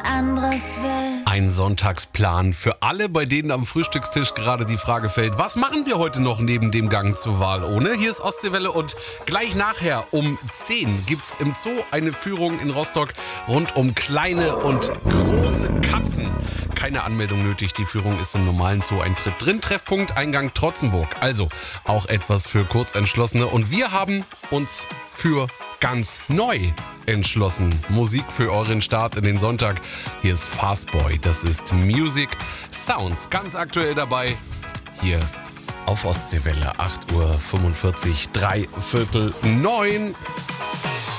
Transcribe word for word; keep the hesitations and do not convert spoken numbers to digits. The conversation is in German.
anderes will. Ein Sonntagsplan für alle, bei denen am Frühstückstisch gerade die Frage fällt, was machen wir heute noch neben dem Gang zur Wahl ohne? Hier ist Ostseewelle und gleich nachher um zehn gibt's im Zoo eine Führung in Rostock rund um kleine und große Katzen. Keine Anmeldung nötig, die Führung ist im normalen Zoo-Eintritt drin. Treffpunkt Eingang Trotzenburg, also auch etwas für Kurzentschlossene. Und wir haben uns für ganz neu entschlossen. Musik für euren Start in den Sonntag. Hier ist Fastboy, das ist Music Sounds, ganz aktuell dabei. Hier auf Ostseewelle, acht Uhr fünfundvierzig, drei Viertel neun.